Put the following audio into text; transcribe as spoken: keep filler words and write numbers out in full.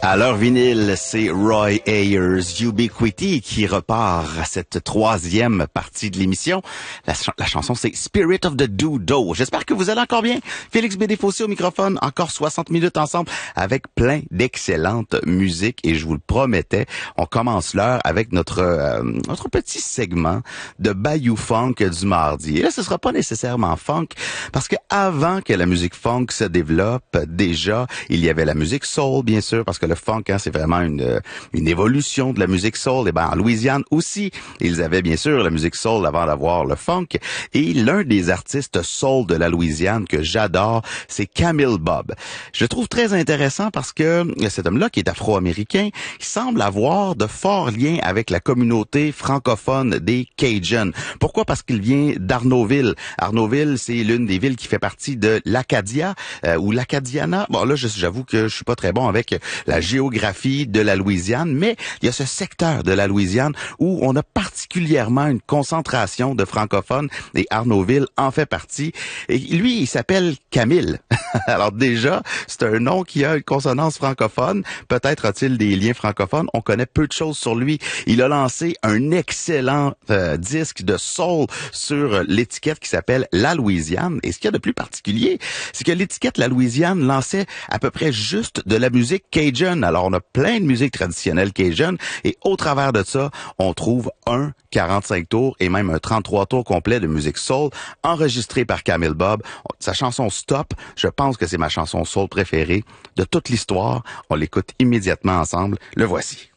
À l'heure vinyle, c'est Roy Ayers, Ubiquity, qui repart à cette troisième partie de l'émission. La, ch la chanson, c'est Spirit of the Dodo. J'espère que vous allez encore bien. Félix Bédéfossé au microphone, encore soixante minutes ensemble avec plein d'excellentes musiques. Et je vous le promettais, on commence l'heure avec notre euh, notre petit segment de Bayou Funk du mardi. Et là, ce sera pas nécessairement funk, parce que avant que la musique funk se développe, déjà, il y avait la musique soul, bien sûr, parce que le funk, hein, c'est vraiment une une évolution de la musique soul. Et ben en Louisiane aussi, ils avaient bien sûr la musique soul avant d'avoir le funk. Et l'un des artistes soul de la Louisiane que j'adore, c'est Camille Bob. Je le trouve très intéressant parce que cet homme-là, qui est afro-américain, il semble avoir de forts liens avec la communauté francophone des Cajuns. Pourquoi? Parce qu'il vient d'Arnaudville. Arnaudville, c'est l'une des villes qui fait partie de l'Acadia euh, ou l'Acadiana. Bon, là, j'avoue que je suis pas très bon avec la géographie de la Louisiane, mais il y a ce secteur de la Louisiane où on a particulièrement une concentration de francophones et Arnaudville en fait partie. Et lui, il s'appelle Camille. Alors déjà, c'est un nom qui a une consonance francophone. Peut-être a-t-il des liens francophones. On connaît peu de choses sur lui. Il a lancé un excellent euh, disque de soul sur l'étiquette qui s'appelle La Louisiane. Et ce qu'il y a de plus particulier, c'est que l'étiquette La Louisiane lançait à peu près juste de la musique Cajun. Alors on a plein de musique traditionnelle Cajun et au travers de ça, on trouve un quarante-cinq tours et même un trente-trois tours complet de musique soul enregistré par Camille Bob. Sa chanson Stop, je pense que c'est ma chanson soul préférée de toute l'histoire. On l'écoute immédiatement ensemble. Le voici.